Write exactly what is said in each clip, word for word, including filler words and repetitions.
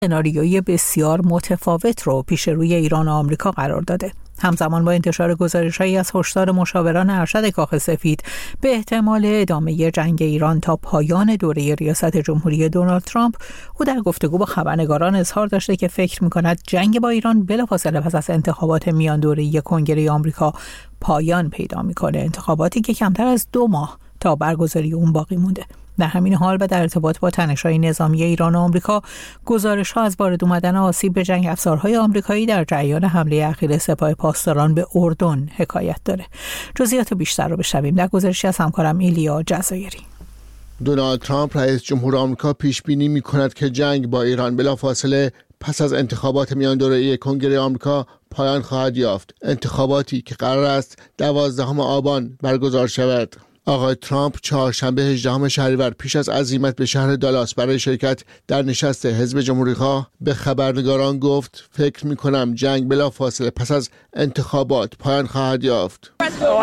سناریوی بسیار متفاوت رو پیش روی ایران و آمریکا قرار داده. همزمان با انتشار گزارش‌هایی از هشدار مشاوران ارشد کاخ سفید به احتمال ادامه جنگ ایران تا پایان دوره ریاست جمهوری دونالد ترامپ، او در گفتگو با خبرنگاران اظهار داشته که فکر می‌کند جنگ با ایران بلافاصله پس از انتخابات میان دوره‌ای کنگره آمریکا پایان پیدا می‌کنه، انتخاباتی که کمتر از دو ماه تا برگزاری اون باقی مونده. در همین حال و در ارتباط با تنش‌های نظامی ایران و آمریکا، گزارش‌ها از وارد اومدن آسیب به جنگ افزارهای آمریکایی در جریان حمله اخیر سپاه پاسداران به اردن حکایت داره. جزئیات بیشتر رو بشنویم در گزارشی از همکارم ایلیا جزایری. دونالد ترامپ رئیس جمهور آمریکا پیش بینی می‌کند که جنگ با ایران بلافاصله پس از انتخابات میان دوره‌ای کنگره آمریکا پایان خواهد یافت، انتخاباتی که قرار است دوازدهم آبان برگزار شود. آقای ترامپ چهارشنبه هجدهم شهریور پیش از عزیمت به شهر دالاس برای شرکت در نشست حزب جمهوری‌خواه به خبرنگاران گفت: فکر می‌کنم جنگ بلافاصله پس از انتخابات پایان خواهد یافت.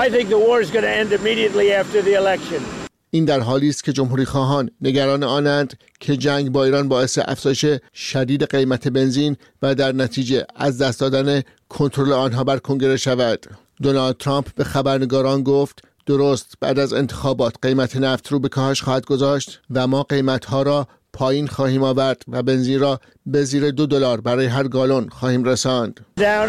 این در حالی است که جمهوری‌خواهان نگران آنند که جنگ با ایران باعث افزایش شدید قیمت بنزین و در نتیجه از دست دادن کنترل آنها بر کنگره شود. دونالد ترامپ به خبرنگاران گفت: درست بعد از انتخابات قیمت نفت رو به کاهش خواهد گذاشت و ما قیمت‌ها را پایین خواهیم آورد و بنزین را به زیر دو دلار برای هر گالون خواهیم رساند.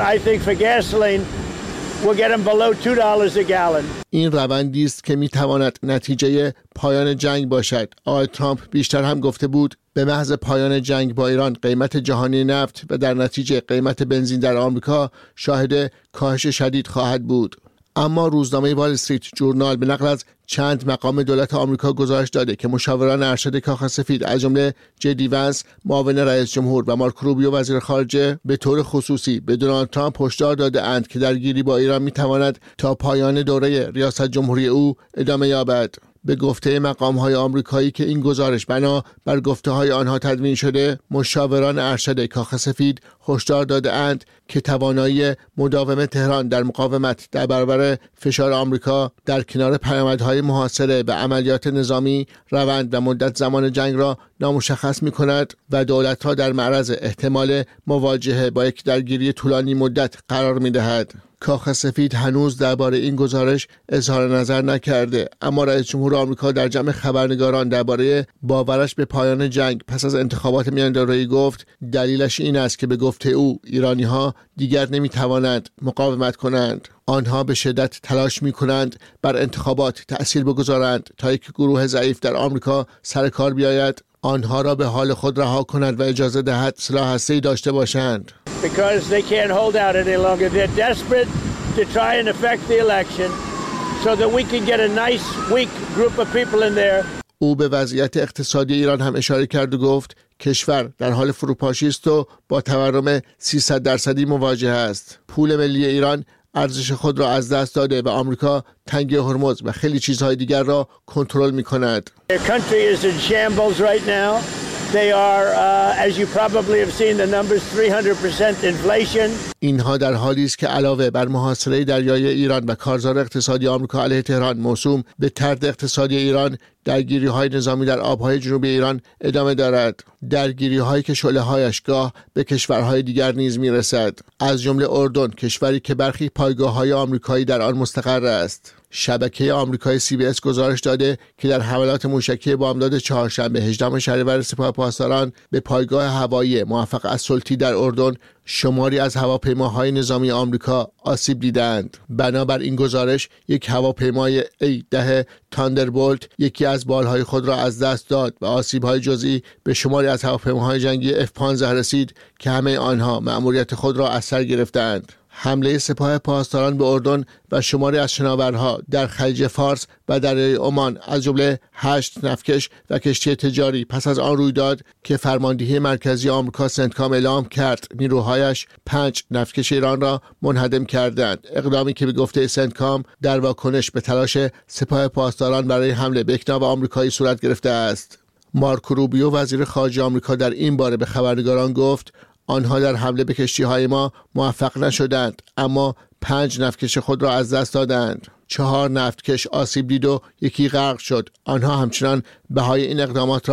این روندی است که می‌تواند نتیجه پایان جنگ باشد. آقای ترامپ بیشتر هم گفته بود به محض پایان جنگ با ایران قیمت جهانی نفت و در نتیجه قیمت بنزین در آمریکا شاهد کاهش شدید خواهد بود. اما روزنامه وال استریت جورنال به نقل از چند مقام دولت آمریکا گزارش داده که مشاوران ارشد کاخ سفید از جمله جدی ونس معاون رئیس جمهور و مارکو روبیو وزیر خارجه به طور خصوصی به دونالد ترامپ هشدار داده اند که درگیری با ایران میتواند تا پایان دوره ریاست جمهوری او ادامه یابد. به گفته مقام‌های آمریکایی که این گزارش بنا بر گفته‌های آنها تدوین شده، مشاوران ارشد کاخ سفید هشدار داده اند که توانایی مداوم تهران در مقاومت در برابر فشار آمریکا در کنار پیامدهای محاصره و عملیات نظامی، روند و مدت زمان جنگ را نامشخص می‌کند و دولت‌ها در معرض احتمال مواجهه با یک درگیری طولانی مدت قرار می‌دهد. کاخ سفید هنوز درباره این گزارش اظهار نظر نکرده، اما رئیس جمهور آمریکا در جمع خبرنگاران درباره باورش به پایان جنگ پس از انتخابات میان دوره‌ای گفت دلیلش این است که به گفته او ایرانی‌ها دیگر نمی‌توانند مقاومت کنند. آنها به شدت تلاش می‌کنند بر انتخابات تأثیر بگذارند تا یک گروه ضعیف در آمریکا سر کار بیاید، آنها را به حال خود رها کند و اجازه دهد سلاح هسته‌ای داشته باشند. Because they can't hold out any longer. They're desperate to try and affect the election so that we can get a nice, weak group of people in there. او به وضعیت اقتصادی ایران هم اشاره کرد و گفت کشور در حال فروپاشی است و با تورم سیصد درصدی مواجه است. پول ملی ایران ارزش خود را از دست داده و آمریکا تنگه هرمز و خیلی چیزهای دیگر را کنترل می کند. Their country is in shambles right now. They are, uh, as you probably have seen the numbers, three hundred percent inflation. اینها در حالی است که علاوه بر محاصره دریایی ایران و کارزار اقتصادی آمریکا علیه تهران موسوم به طرد اقتصادی ایران، درگیری‌های نظامی در آب‌های جنوبی ایران ادامه دارد. درگیری‌هایی که شعله‌هایش گاه به کشورهای دیگر نیز می‌رسد، از جمله اردن، کشوری که برخی پایگاه‌های آمریکایی در آن مستقر است. شبکه آمریکایی سی بی اس گزارش داده که در حملات موشکی بامداد چهارشنبه هجدهم شهریور سپاه پاسداران به پایگاه هوایی موفق السلطی در اردن شماری از هواپیماهای نظامی آمریکا آسیب دیدند. بنابر این گزارش یک هواپیمای ای ده تاندربولت یکی از بالهای خود را از دست داد و آسیب‌های جزئی به شماری از هواپیماهای جنگی اف پانزده رسید که همه آنها مأموریت خود را از سر گرفتند. حمله سپاه پاسداران به اردن و شماری از شناورها در خلیج فارس و دریای عمان از جمله هشت نفتکش و کشتی تجاری پس از آن رویداد که فرماندهی مرکزی آمریکا سنتکام اعلام کرد نیروهایش پنج نفتکش ایران را منهدم کردند، اقدامی که به گفته سنتکام در واکنش به تلاش سپاه پاسداران برای حمله به یک ناو آمریکایی صورت گرفته است. مارکو روبیو وزیر خارجه آمریکا در این باره به خبرنگاران گفت آنها در حمله به کشتی‌های ما موفق نشدند، اما پنج نفتکش خود را از دست دادند. چهار نفتکش آسیب دید و یکی غرق شد. آنها همچنان بهای این اقدامات را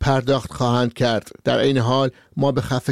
پرداخت خواهند کرد. در این حال ما به خفه